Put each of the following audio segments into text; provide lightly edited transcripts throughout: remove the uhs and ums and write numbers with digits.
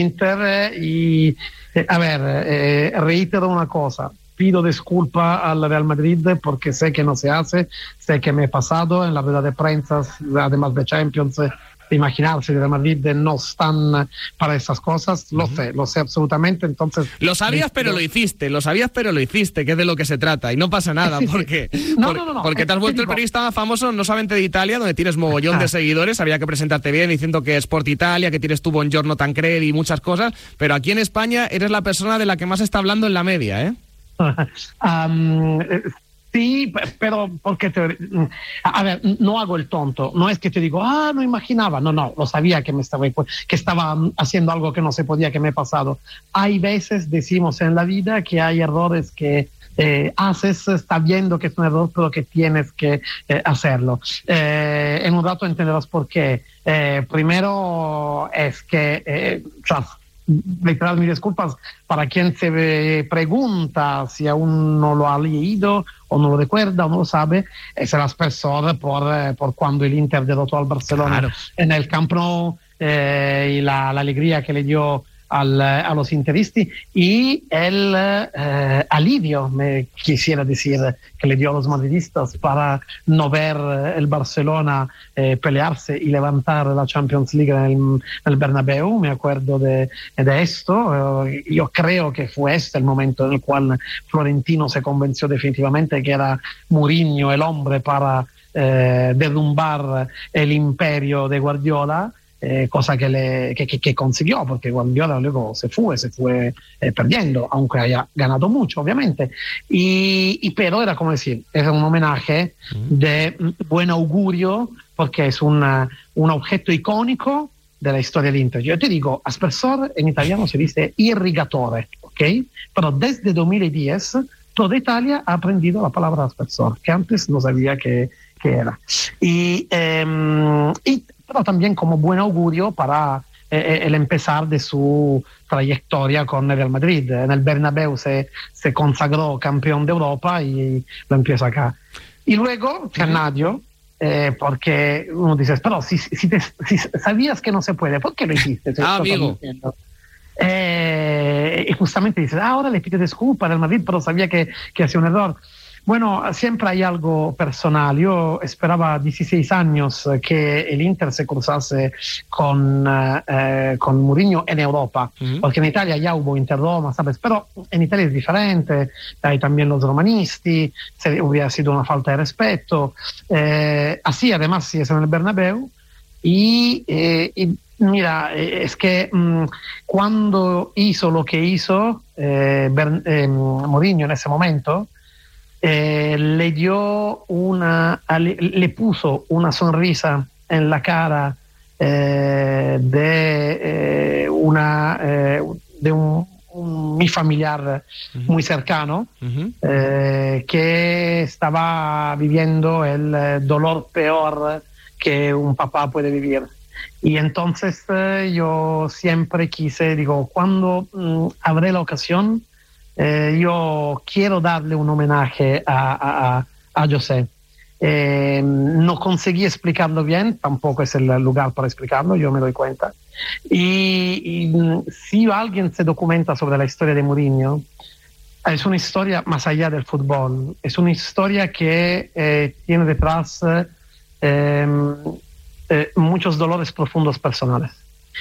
Inter y, a ver, reitero una cosa. Pido disculpa al Real Madrid porque sé que no se hace, sé que me he pasado en la rueda de prensa, además de Champions, de imaginarse, el Real Madrid no están para esas cosas, lo sé absolutamente, entonces... Lo sabías pero lo hiciste, que es de lo que se trata, y no pasa nada, sí. porque No, porque te has vuelto el periodista más famoso no solamente de Italia, donde tienes mogollón de seguidores, había que presentarte bien diciendo que es Sport Italia, que tienes tu Buongiorno Tancredi y muchas cosas, pero aquí en España eres la persona de la que más se está hablando en la media, ¿eh? Sí, pero porque a ver, no hago el tonto, no es que te digo, no imaginaba, no, lo sabía que estaba haciendo algo que no se podía, que me he pasado. Hay veces, decimos en la vida, que hay errores que haces, está viendo que es un error, pero que tienes que hacerlo. En un rato entenderás por qué. Primero es que reiterar mis disculpas para quien se pregunta si aún no lo ha leído o no lo recuerda o no lo sabe, es el aspersor por cuando el Inter derrotó al Barcelona en el Camp Nou y la alegría que le dio a los interistas y el alivio, me quisiera decir, que le dio a los madridistas para no ver el Barcelona pelearse y levantar la Champions League en el Bernabéu. Me acuerdo de esto. Yo creo que fue este el momento en el cual Florentino se convenció definitivamente que era Mourinho el hombre para derrumbar el imperio de Guardiola. Cosa que consiguió, porque Guardiola luego se fue perdiendo, aunque haya ganado mucho, obviamente. Pero era como decir, era un homenaje de buen augurio, porque es un objeto icónico de la historia del Inter. Yo te digo, aspersor en italiano se dice irrigatore, ¿ok? Pero desde 2010 toda Italia ha aprendido la palabra aspersor, que antes no sabía que era. Pero también como buen augurio para el empezar de su trayectoria con el Real Madrid. En el Bernabéu se consagró campeón de Europa y lo empieza acá. Y luego, Cannadio, porque uno dice, pero si sabías que no se puede, ¿por qué lo hiciste? Amigo. Y justamente dices, ahora le pido disculpas al Madrid, pero sabía que hacía un error. Bueno, siempre hay algo personal. Yo esperaba 16 años que el Inter se cruzase con Mourinho en Europa, porque en Italia ya hubo Inter-Roma, ¿sabes? Pero en Italia es diferente, hay también los romanisti, hubiera sido una falta de respeto. Así, además, si es en el Bernabéu. Y mira, es que cuando hizo lo que hizo Mourinho en ese momento, le puso una sonrisa en la cara de mi familiar muy cercano, que estaba viviendo el dolor peor que un papá puede vivir. Y entonces yo siempre digo, cuando habré la ocasión, yo quiero darle un homenaje a José. No conseguí explicarlo bien, tampoco es el lugar para explicarlo, yo me doy cuenta. Y si alguien se documenta sobre la historia de Mourinho, es una historia más allá del fútbol, es una historia que tiene detrás muchos dolores profundos personales.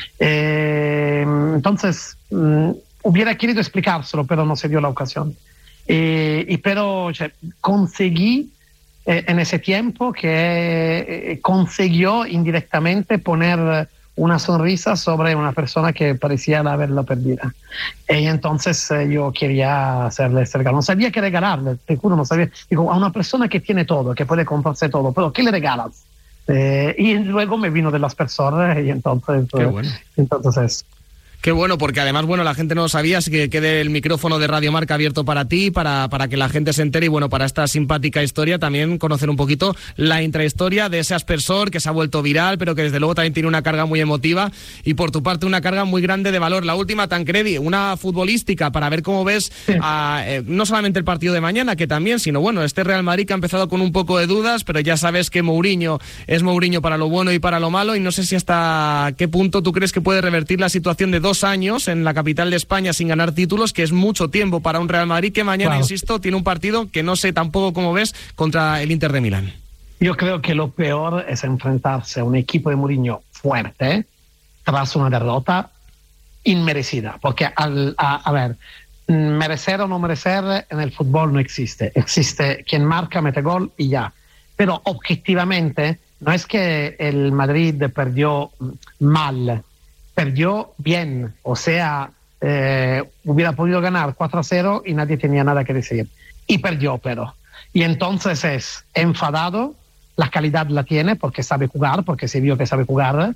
Entonces, hubiera querido explicárselo, pero no se dio la ocasión. Pero conseguí en ese tiempo que consiguió indirectamente poner una sonrisa sobre una persona que parecía haberla perdida. Y entonces yo quería hacerle este regalo. No sabía qué regalarle, te juro, no sabía. Digo, a una persona que tiene todo, que puede comprarse todo, pero ¿qué le regalas? Y luego me vino de las personas y entonces es. Qué bueno, porque además, bueno, la gente no lo sabía, así que quede el micrófono de Radio Marca abierto para ti, para que la gente se entere y, bueno, para esta simpática historia, también conocer un poquito la intrahistoria de ese aspersor que se ha vuelto viral, pero que desde luego también tiene una carga muy emotiva y, por tu parte, una carga muy grande de valor. La última, Tancredi, una futbolística, para ver cómo ves no solamente el partido de mañana, que también, sino, bueno, este Real Madrid que ha empezado con un poco de dudas, pero ya sabes que Mourinho es Mourinho para lo bueno y para lo malo, y no sé si hasta qué punto tú crees que puede revertir la situación de 2 2 años en la capital de España sin ganar títulos, que es mucho tiempo para un Real Madrid que mañana, insisto, tiene un partido que no sé tampoco cómo ves contra el Inter de Milán. Yo creo que lo peor es enfrentarse a un equipo de Mourinho fuerte tras una derrota inmerecida, porque a ver, merecer o no merecer en el fútbol no existe. Existe quien marca, mete gol y ya. Pero objetivamente no es que el Madrid perdió mal, perdió bien. O sea, hubiera podido ganar 4-0 y nadie tenía nada que decir. Y perdió, pero. Y entonces es enfadado, la calidad la tiene porque sabe jugar, porque se vio que sabe jugar,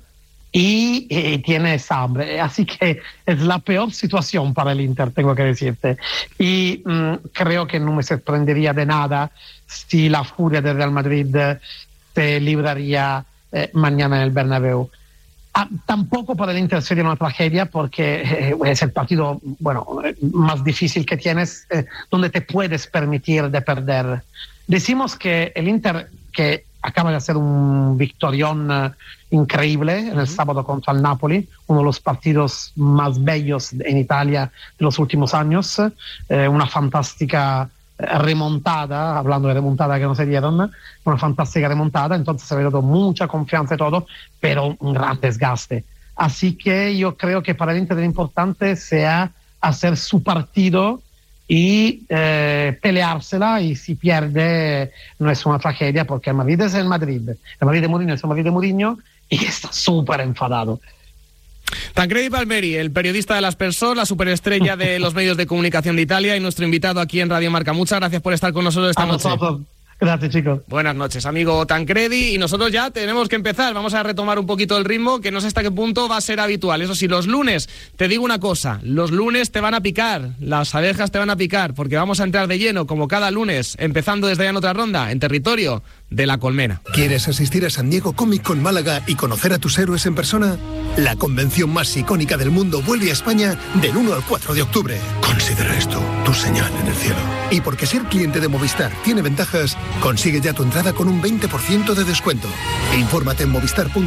y tiene esa hambre. Así que es la peor situación para el Inter, tengo que decirte. Y creo que no me sorprendería de nada si la furia del Real Madrid se libraría mañana en el Bernabéu. Tampoco para el Inter sería una tragedia porque es el partido más difícil que tienes, donde te puedes permitir de perder. Decimos que el Inter, que acaba de hacer un victorión increíble en el sábado contra el Napoli, uno de los partidos más bellos en Italia de los últimos años, una fantástica remontada, hablando de remontada que no se dieron, una fantástica remontada, entonces ha habido mucha confianza y todo, pero un gran desgaste. Así que yo creo que para el Inter lo importante sea hacer su partido y peleársela, y si pierde no es una tragedia porque el Madrid es el Madrid, el Madrid de Mourinho es el Madrid de Mourinho y está súper enfadado. Tancredi Palmeri, el periodista de las Persol, la superestrella de los medios de comunicación de Italia y nuestro invitado aquí en Radio Marca. Muchas gracias por estar con nosotros esta noche. Gracias, chicos. Buenas noches, amigo Tancredi, y nosotros ya tenemos que empezar. Vamos a retomar un poquito el ritmo, que no sé hasta qué punto va a ser habitual. Eso sí, los lunes, te digo una cosa, los lunes te van a picar, las abejas te van a picar, porque vamos a entrar de lleno, como cada lunes, empezando desde ya en otra ronda, en territorio de La Colmena. ¿Quieres asistir a San Diego Comic Con Málaga y conocer a tus héroes en persona? La convención más icónica del mundo vuelve a España del 1 al 4 de octubre. Considera esto tu señal en el cielo. Y porque ser cliente de Movistar tiene ventajas, consigue ya tu entrada con un 20% de descuento. Infórmate en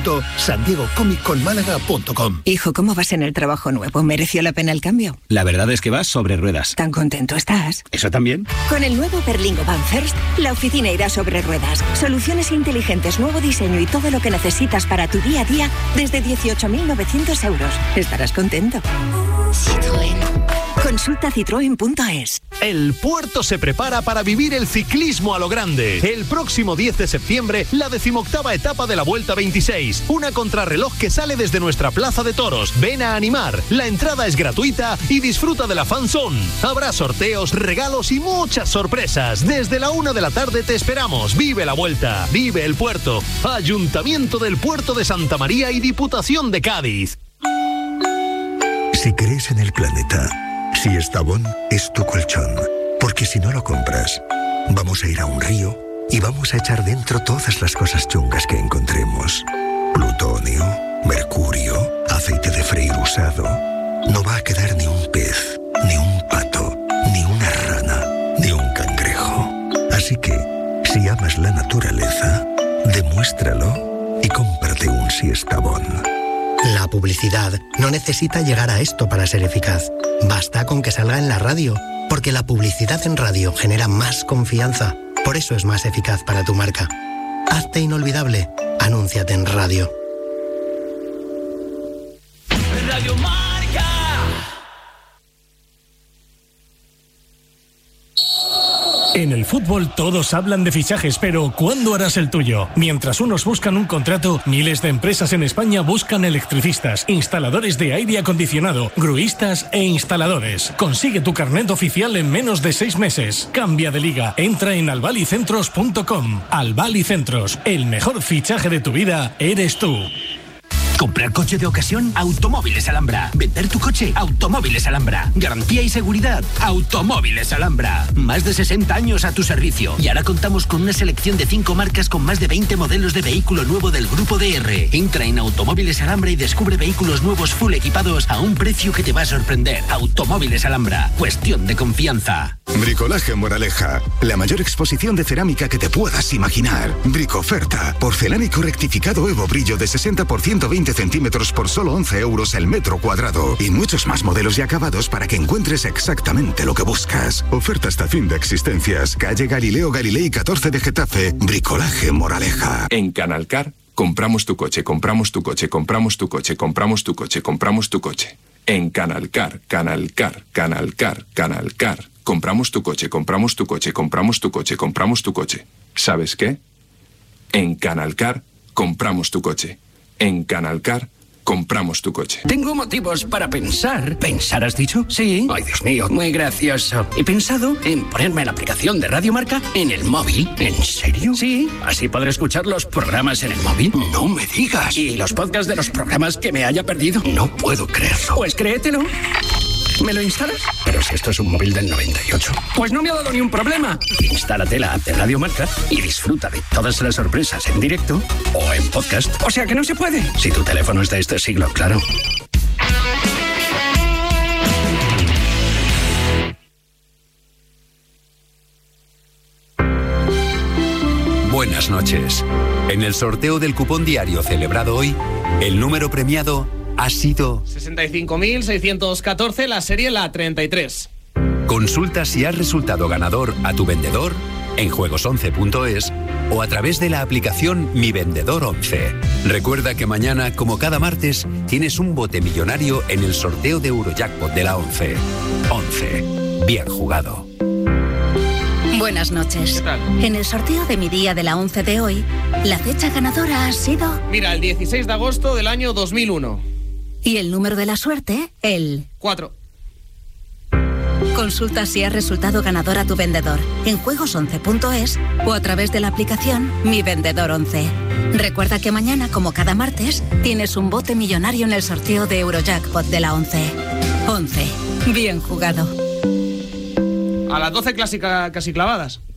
movistar.sandiegocomicconmálaga.com. Hijo, ¿cómo vas en el trabajo nuevo? ¿Mereció la pena el cambio? La verdad es que vas sobre ruedas. ¿Tan contento estás? ¿Eso también? Con el nuevo Berlingo Van First, la oficina irá sobre ruedas. Soluciones inteligentes, nuevo diseño y todo lo que necesitas para tu día a día desde 18.900 euros. Estarás contento. Citroën. Consulta citroen.es. El puerto se prepara para vivir el ciclismo a lo grande. El próximo 10 de septiembre, la 18ª etapa de la Vuelta 26. Una contrarreloj que sale desde nuestra plaza de toros. Ven a animar. La entrada es gratuita y disfruta de la fan zone. Habrá sorteos, regalos y muchas sorpresas. Desde la 1 de la tarde te esperamos. Vive la Vuelta. Vive el puerto. Ayuntamiento del Puerto de Santa María y Diputación de Cádiz. Si crees en el planeta, Siestabón es tu colchón, porque si no lo compras, vamos a ir a un río y vamos a echar dentro todas las cosas chungas que encontremos. Plutonio, mercurio, aceite de freír usado. No va a quedar ni un pez, ni un pato, ni una rana, ni un cangrejo. Así que, si amas la naturaleza, demuéstralo y cómprate un Siestabón. La publicidad no necesita llegar a esto para ser eficaz. Basta con que salga en la radio, porque la publicidad en radio genera más confianza. Por eso es más eficaz para tu marca. Hazte inolvidable. Anúnciate en radio. Radio Marca. En el fútbol todos hablan de fichajes, pero ¿cuándo harás el tuyo? Mientras unos buscan un contrato, miles de empresas en España buscan electricistas, instaladores de aire acondicionado, gruistas e instaladores. Consigue tu carnet oficial en menos de 6 meses. Cambia de liga. Entra en albalicentros.com. Albalicentros, el mejor fichaje de tu vida eres tú. Comprar coche de ocasión, Automóviles Alhambra. Vender tu coche, Automóviles Alhambra. Garantía y seguridad, Automóviles Alhambra. Más de 60 años a tu servicio. Y ahora contamos con una selección de 5 marcas con más de 20 modelos de vehículo nuevo del Grupo DR. Entra en Automóviles Alhambra y descubre vehículos nuevos full equipados a un precio que te va a sorprender. Automóviles Alhambra. Cuestión de confianza. Bricolaje Moraleja. La mayor exposición de cerámica que te puedas imaginar. Bricoferta. Porcelánico rectificado Evo Brillo de 60% 20 20 centímetros por solo 11 euros el metro cuadrado. Y muchos más modelos y acabados para que encuentres exactamente lo que buscas. Oferta hasta fin de existencias. Calle Galileo Galilei 14 de Getafe. Bricolaje Moraleja. En Canalcar, compramos tu coche, compramos tu coche, compramos tu coche, compramos tu coche, compramos tu coche. En Canalcar, Canalcar, Canalcar, Canalcar. Compramos tu coche, compramos tu coche, compramos tu coche, compramos tu coche. ¿Sabes qué? En Canalcar, compramos tu coche. En Canalcar, compramos tu coche. Tengo motivos para pensar. ¿Pensar has dicho? Sí. Ay, Dios mío, muy gracioso. He pensado en ponerme la aplicación de Radio Marca en el móvil. ¿En serio? Sí. Así podré escuchar los programas en el móvil. No me digas. Y los podcasts de los programas que me haya perdido. No puedo creerlo. Pues créetelo. ¿Me lo instalas? Pero si esto es un móvil del 98. Pues no me ha dado ni un problema. Instálate la app de Radio Marca y disfruta de todas las sorpresas en directo o en podcast. O sea que no se puede. Si tu teléfono es de este siglo, claro. Buenas noches. En el sorteo del cupón diario celebrado hoy, el número premiado ha sido 65.614, la serie la 33. Consulta si has resultado ganador a tu vendedor en juegos11.es o a través de la aplicación Mi Vendedor 11. Recuerda que mañana, como cada martes, tienes un bote millonario en el sorteo de Eurojackpot de la 11. 11. Bien jugado. Buenas noches. ¿Qué tal? En el sorteo de mi día de la 11 de hoy, la fecha ganadora ha sido... Mira, el 16 de agosto del año 2001. Y el número de la suerte, el... 4. Consulta si has resultado ganador a tu vendedor en juegos11.es o a través de la aplicación Mi Vendedor 11. Recuerda que mañana, como cada martes, tienes un bote millonario en el sorteo de Eurojackpot de la 11. 11. Bien jugado. A las 12 casi clavadas.